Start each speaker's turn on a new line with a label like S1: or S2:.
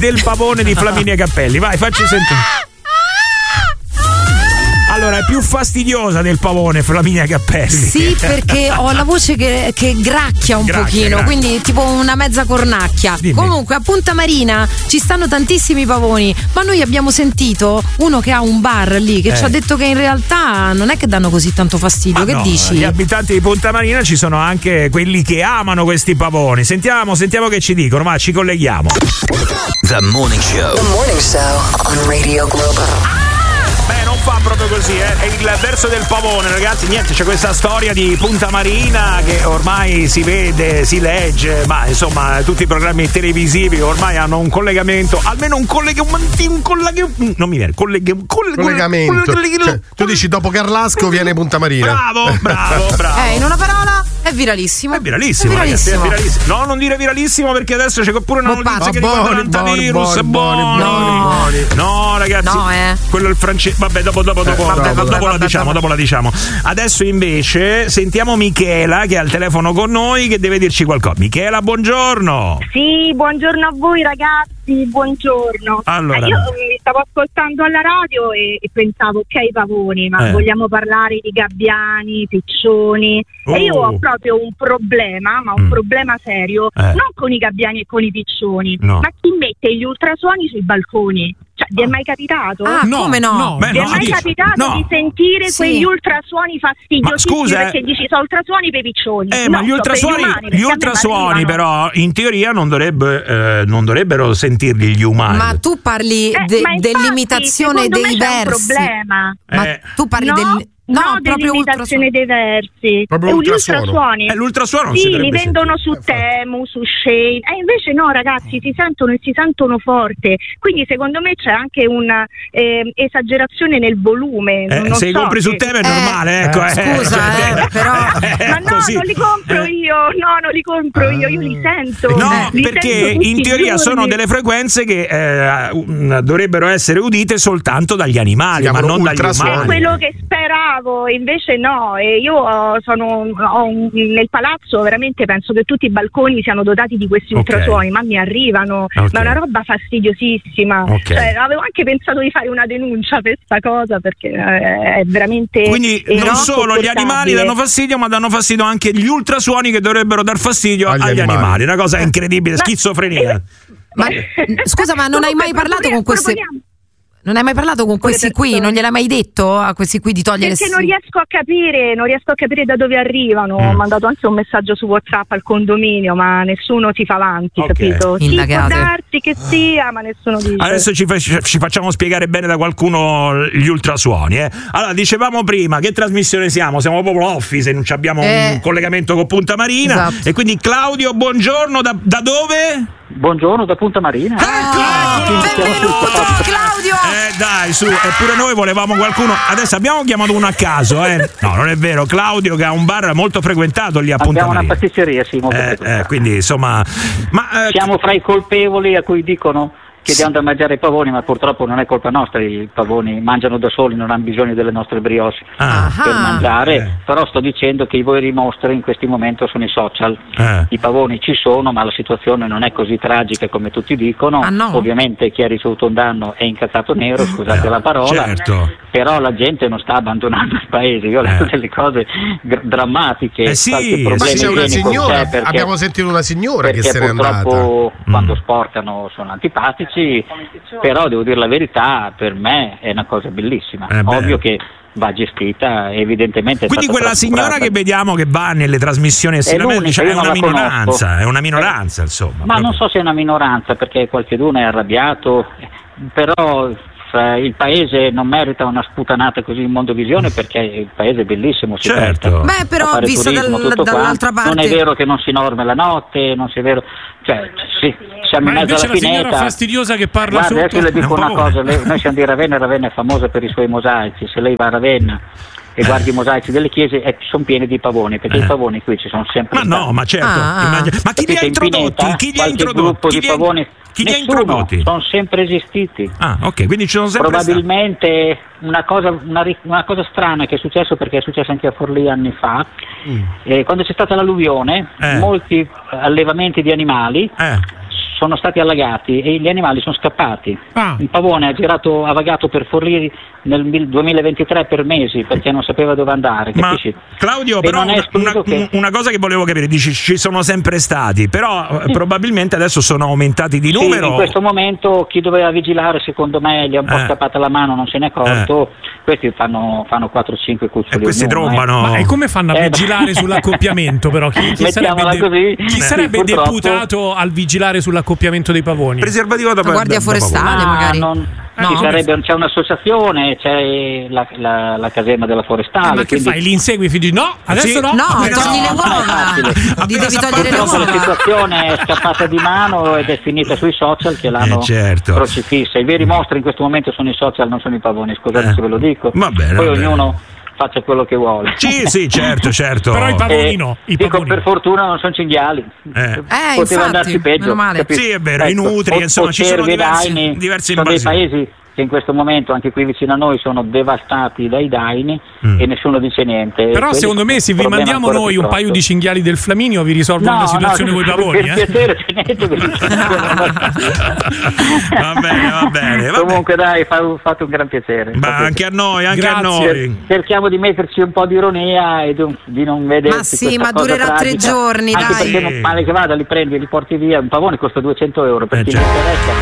S1: del pavone di Flaminia Cappelli. Vai, facci sentire. Allora, è più fastidiosa del pavone Flaminia Cappelli.
S2: Sì, perché ho la voce che gracchia un pochino, quindi tipo una mezza cornacchia.
S1: Dimmi.
S2: Comunque a Punta Marina ci stanno tantissimi pavoni, ma noi abbiamo sentito uno che ha un bar lì che ci ha detto che in realtà non è che danno così tanto fastidio.
S1: Ma
S2: che
S1: no,
S2: dici?
S1: Gli abitanti di Punta Marina ci sono anche quelli che amano questi pavoni. Sentiamo che ci dicono, ma ci colleghiamo.
S3: The Morning Show.
S4: The Morning Show on Radio Globo.
S1: Beh, non fa proprio così, è il verso del pavone, ragazzi. Niente, c'è questa storia di Punta Marina che ormai si vede, si legge, ma insomma tutti i programmi televisivi ormai hanno un collegamento, almeno un collegamento. Non mi viene,
S5: collegamento. Cioè, tu dici dopo Carlasco viene Punta Marina.
S1: Bravo.
S2: In una parola è viralissimo.
S1: È viralissimo. Ragazzi, è viralissimo. No, non dire viralissimo perché adesso c'è pure una notizia che riguarda l'antivirus. No, ragazzi.
S2: No,
S1: quello è il francese. Vabbè, dopo la diciamo. Adesso invece sentiamo Michela che è al telefono con noi che deve dirci qualcosa. Michela, buongiorno.
S6: Sì, buongiorno a voi ragazzi, buongiorno.
S1: Allora,
S6: io mi stavo ascoltando alla radio e pensavo, ok, pavoni, ma vogliamo parlare di gabbiani, piccioni? E io ho proprio un problema, ma un problema serio, non con i gabbiani e con i piccioni, ma chi mette gli ultrasuoni sui balconi. Cioè, vi è mai capitato?
S2: Come no?
S6: Vi è mai capitato di sentire quegli ultrasuoni fastidiosissimi perché dici sono ultrasuoni per i piccioni?
S1: Ma gli ultrasuoni però in teoria non dovrebbero sentirli gli umani.
S2: Ma tu parli dell'imitazione dei versi.
S6: È un problema.
S2: Ma tu parli
S6: No, dell'imitazione dei versi.
S5: Proprio
S6: gli ultrasuoni.
S1: L'ultrasuono non
S6: sì,
S1: si
S6: li
S1: dovrebbe
S6: vendono
S1: sentire.
S6: su Temu, su Shein. E invece no, ragazzi, si sentono forte. Quindi secondo me c'è anche una esagerazione nel volume.
S1: Se li compri su Temu è normale, ecco.
S2: Scusa, però.
S6: Ma no, non li compro io. No, non li compro io li sento.
S1: No, perché in teoria sono delle frequenze che dovrebbero essere udite soltanto dagli animali, ma non dagli umani.
S6: È quello che speravo. Invece no, e io nel palazzo veramente penso che tutti i balconi siano dotati di questi ultrasuoni, ma mi arrivano, ma è una roba fastidiosissima. Cioè, avevo anche pensato di fare una denuncia per sta cosa perché è veramente.
S1: Quindi non solo gli animali danno fastidio, ma danno fastidio anche gli ultrasuoni che dovrebbero dar fastidio agli animali. Una cosa incredibile, schizofrenia.
S2: Ma scusa, ma non hai mai parlato con queste. Non hai mai parlato con questi qui? Non gliel'hai mai detto a questi qui di togliere?
S6: Perché non riesco a capire da dove arrivano. Ho mandato anche un messaggio su WhatsApp al condominio, ma nessuno si fa avanti, capito? Sì, può darsi che sia, ma nessuno dice.
S1: Adesso ci facciamo spiegare bene da qualcuno gli ultrasuoni. Allora, dicevamo prima, che trasmissione siamo? Siamo proprio office, non abbiamo un collegamento con Punta Marina.
S2: Esatto.
S1: E quindi Claudio, buongiorno, da dove?
S7: Buongiorno da Punta Marina.
S2: Benvenuto Claudio.
S1: Dai, su, eppure noi volevamo qualcuno. Adesso abbiamo chiamato uno a caso, No, non è vero. Claudio che ha un bar molto frequentato lì a Punta Marina.
S7: Abbiamo una pasticceria, sì, molto frequentata.
S1: Quindi insomma,
S7: siamo fra i colpevoli a cui dicono che diamo da mangiare i pavoni, ma purtroppo non è colpa nostra, i pavoni mangiano da soli, non hanno bisogno delle nostre brioche per mangiare, però sto dicendo che i veri mostri in questo momento sono i social. I pavoni ci sono, ma la situazione non è così tragica come tutti dicono. Ovviamente chi ha ricevuto un danno è incazzato nero, scusate la parola, però la gente non sta abbandonando il paese. Io ho letto delle cose drammatiche,
S5: c'è una signora, abbiamo sentito una signora che se n'è andata.
S7: Purtroppo quando sporcano sono antipatici, però devo dire la verità, per me è una cosa bellissima. Ovvio che va gestita, evidentemente.
S1: Quindi quella signora che vediamo che va nelle trasmissioni è una minoranza, insomma.
S7: Ma non so se è una minoranza, perché qualcheduno è arrabbiato, però il paese non merita una sputanata così in Mondovisione, perché il paese è bellissimo, si presta.
S2: Beh, però visto dall'altra parte
S7: non è vero che non si norme la notte, non è vero, cioè sì, siamo in mezzo alla pineta.
S8: La signora fastidiosa che parla
S7: sotto. Adesso le dico una cosa, noi siamo di Ravenna, Ravenna è famosa per i suoi mosaici. Se lei va a Ravenna e guardi i mosaici delle chiese sono pieni di pavoni, perché i pavoni qui ci sono sempre.
S1: Ma certo. Ma chi li ha introdotti? Chi li ha introdotti?
S7: Gruppo di pavoni.
S1: Chi li ha introdotti?
S7: Sono sempre esistiti.
S1: Ok, quindi ci sono sempre
S7: probabilmente una cosa strana che è successo, perché è successo anche a Forlì anni fa, quando c'è stata l'alluvione, molti allevamenti di animali sono stati allagati e gli animali sono scappati. Il pavone ha vagato per Forlì nel 2023 per mesi perché non sapeva dove andare, capisci?
S1: Claudio, però una cosa che volevo capire, dici ci sono sempre stati, però probabilmente adesso sono aumentati di numero.
S7: In questo momento chi doveva vigilare secondo me gli è un po' scappata la mano, non se ne è accorto. Questi fanno 4-5 cuccioli.
S1: E questi trombano.
S8: Ma e come fanno a vigilare sull'accoppiamento però? Chi sarebbe deputato al vigilare sull'accoppiamento dei pavoni?
S1: Preservativo da
S2: Guardia Forestale magari.
S7: C'è un'associazione, c'è la caserma della Forestale.
S8: Ma che fai? Li insegui figli? No, adesso no.
S2: No, togli le uova. Ti devi togliere le uova.
S7: La situazione è scappata di mano ed è finita sui social che l'hanno crocifissa. I veri mostri in questo momento sono i social, non sono i pavoni. Scusate se ve lo dico.
S1: Va bene,
S7: poi ognuno faccia quello che vuole.
S1: Sì, certo.
S8: Però i pavoni no.
S7: Dico, per fortuna non sono cinghiali. Poteva andarci peggio.
S1: Sì, è vero, i nutri, insomma, ci sono diversi
S7: sono dei paesi che in questo momento anche qui vicino a noi sono devastati dai daini e nessuno dice niente.
S8: Però secondo me se vi mandiamo noi un paio di cinghiali del Flaminio vi risolvono la situazione con i pavoni.
S7: Per piacere, tenete.
S1: Va bene.
S7: Comunque dai, fate un gran piacere.
S1: Ma anche a noi, a noi.
S7: Cerchiamo di metterci un po' di ironia e di non vederci.
S2: Ma sì, ma durerà 3 giorni,
S7: anche
S2: dai.
S7: perché non male che vada, li prendi e li porti via. Un pavone costa 200 euro per chi mi interessa.